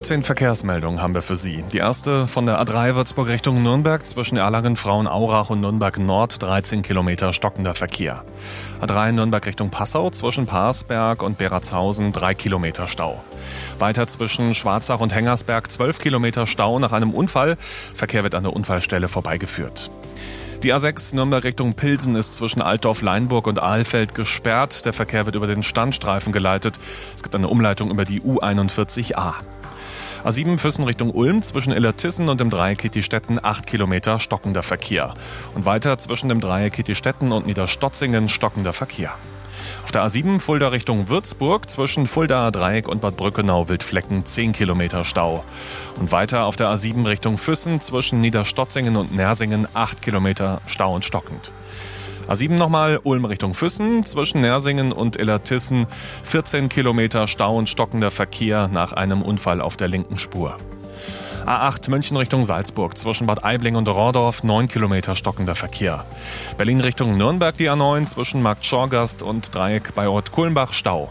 14 Verkehrsmeldungen haben wir für Sie. Die erste von der A3 Würzburg Richtung Nürnberg zwischen Erlangen, Frauenaurach und Nürnberg Nord 13 Kilometer stockender Verkehr. A3 Nürnberg Richtung Passau zwischen Parsberg und Beratshausen 3 Kilometer Stau. Weiter zwischen Schwarzach und Hengersberg 12 Kilometer Stau nach einem Unfall. Verkehr wird an der Unfallstelle vorbeigeführt. Die A6 Nürnberg Richtung Pilsen ist zwischen Altdorf, Leinburg und Ahlfeld gesperrt. Der Verkehr wird über den Standstreifen geleitet. Es gibt eine Umleitung über die U41a. A7 Füssen Richtung Ulm zwischen Illertissen und dem Dreieck Kitti-Stetten 8 Kilometer stockender Verkehr. Und weiter zwischen dem Dreieck Kitti-Stetten und Niederstotzingen stockender Verkehr. Auf der A7 Fulda Richtung Würzburg zwischen Fuldaer Dreieck und Bad Brückenau-Wildflecken 10 Kilometer Stau. Und weiter auf der A7 Richtung Füssen zwischen Niederstotzingen und Nersingen 8 Kilometer Stau und stockend. A7 nochmal Ulm Richtung Füssen zwischen Nersingen und Illertissen 14 Kilometer Stau und stockender Verkehr nach einem Unfall auf der linken Spur. A8 München Richtung Salzburg zwischen Bad Aibling und Rohrdorf 9 Kilometer stockender Verkehr. Berlin Richtung Nürnberg die A9 zwischen Markt Schorgast und Dreieck bei Ort Kulmbach Stau.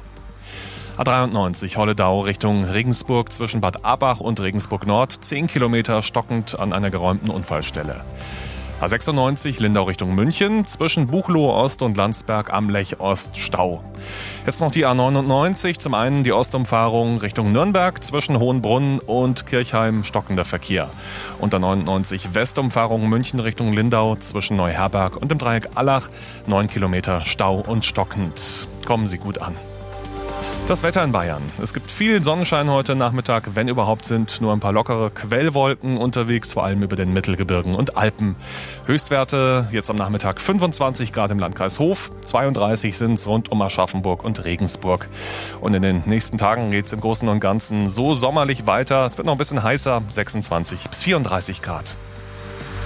A93 Holledau Richtung Regensburg zwischen Bad Abach und Regensburg Nord 10 Kilometer stockend an einer geräumten Unfallstelle. A96 Lindau Richtung München zwischen Buchloe Ost und Landsberg am Lech Ost Stau. Jetzt noch die A99, zum einen die Ostumfahrung Richtung Nürnberg zwischen Hohenbrunn und Kirchheim stockender Verkehr. Und A99 Westumfahrung München Richtung Lindau zwischen Neuherberg und dem Dreieck Allach 9 Kilometer Stau und stockend. Kommen Sie gut an. Das Wetter in Bayern. Es gibt viel Sonnenschein heute Nachmittag, wenn überhaupt sind nur ein paar lockere Quellwolken unterwegs, vor allem über den Mittelgebirgen und Alpen. Höchstwerte jetzt am Nachmittag 25 Grad im Landkreis Hof, 32 sind es rund um Aschaffenburg und Regensburg. Und in den nächsten Tagen geht es im Großen und Ganzen so sommerlich weiter. Es wird noch ein bisschen heißer, 26 bis 34 Grad.